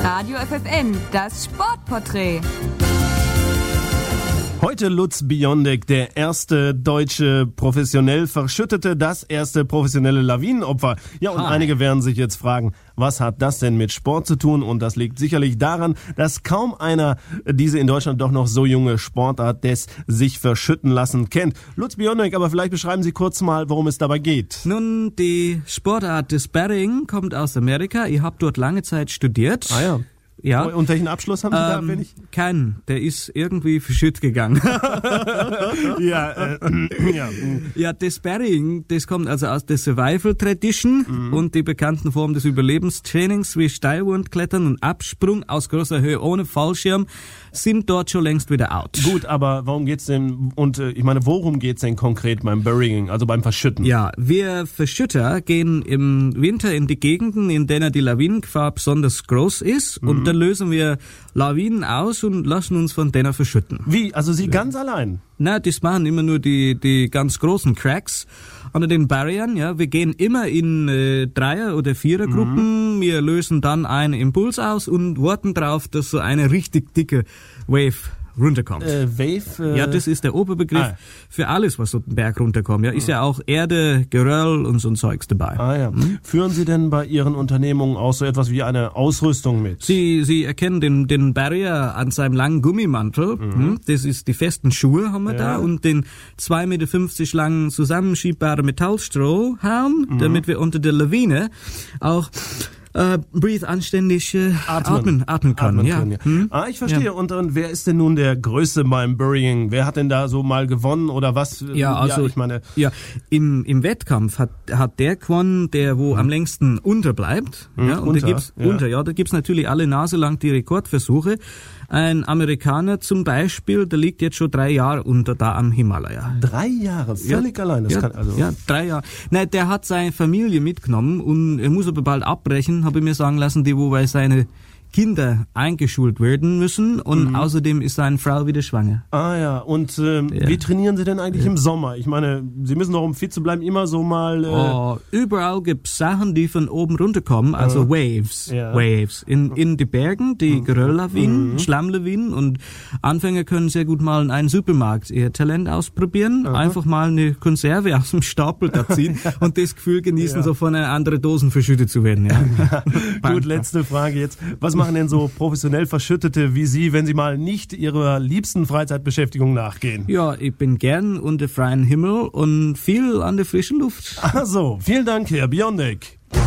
Radio FFN, das Sportporträt. Heute Lutz Biondik, der erste deutsche professionell Verschüttete, das erste professionelle Lawinenopfer. Ja, und einige werden sich jetzt fragen, was hat das denn mit Sport zu tun? Und das liegt sicherlich daran, dass kaum einer diese in Deutschland doch noch so junge Sportart des sich verschütten lassen kennt. Lutz Biondik, aber vielleicht beschreiben Sie kurz mal, worum es dabei geht. Nun, die Sportart des Sparring kommt aus Amerika. Ich habe dort lange Zeit studiert. Ah ja. Ja. Und welchen Abschluss haben Sie da, wenn ich? Keinen. Der ist irgendwie verschütt gegangen. Ja. Ja, das Sparring, das kommt also aus der Survival Tradition und die bekannten Formen des Überlebenstrainings wie Steilwandklettern und Absprung aus großer Höhe ohne Fallschirm sind dort schon längst wieder out. Gut, aber warum geht's denn, worum geht's denn konkret beim Burying, also beim Verschütten? Ja, wir Verschütter gehen im Winter in die Gegenden, in denen die Lawinengefahr besonders groß ist und dann lösen wir Lawinen aus und lassen uns von denen verschütten. Wie? Also Sie ganz allein? Na, das machen immer nur die ganz großen Cracks unter den Barrieren. Ja, wir gehen immer in Dreier- oder Vierergruppen. Wir lösen dann einen Impuls aus und warten drauf, dass so eine richtig dicke Wave runterkommt. Ja, das ist der Oberbegriff für alles, was so den Berg runterkommt. Ja, ist ja auch Erde, Geröll und so ein Zeugs dabei. Ah ja. Führen Sie denn bei Ihren Unternehmungen auch so etwas wie eine Ausrüstung mit? Sie erkennen den Barrier an seinem langen Gummimantel. Das ist die festen Schuhe haben wir da und den 2,50 Meter langen zusammenschiebbaren Metallstrohhalm, damit wir unter der Lawine auch breathe anständig atmen können. Ja. Ich verstehe. Ja. Und wer ist denn nun der Größte beim Burying? Wer hat denn da so mal gewonnen oder was? Ja, also ich meine, im Wettkampf hat der gewonnen, der wo am längsten unterbleibt. Ja, und da gibt's natürlich alle Nase lang die Rekordversuche. Ein Amerikaner zum Beispiel, der liegt jetzt schon 3 Jahre unter da am Himalaya. 3 Jahre? Völlig allein? Ja, 3 Jahre. Nein, der hat seine Familie mitgenommen und er muss aber bald abbrechen, habe ich mir sagen lassen, weil seine Kinder eingeschult werden müssen und außerdem ist seine Frau wieder schwanger. Ah ja, und wie trainieren Sie denn eigentlich im Sommer? Ich meine, Sie müssen doch, um fit zu bleiben, immer so mal... Überall gibt's Sachen, die von oben runterkommen, also Waves. Ja. Waves. In die Bergen, die Gerölllawinen, Schlammlawinen und Anfänger können sehr gut mal in einen Supermarkt ihr Talent ausprobieren, einfach mal eine Konserve aus dem Stapel da ziehen und das Gefühl genießen, so von einer anderen Dosen verschüttet zu werden. Ja. Gut, letzte Frage jetzt. Was machen denn so professionell Verschüttete wie Sie, wenn Sie mal nicht Ihrer liebsten Freizeitbeschäftigung nachgehen? Ja, ich bin gern unter freiem Himmel und viel an der frischen Luft. Ach so, vielen Dank, Herr Biondik.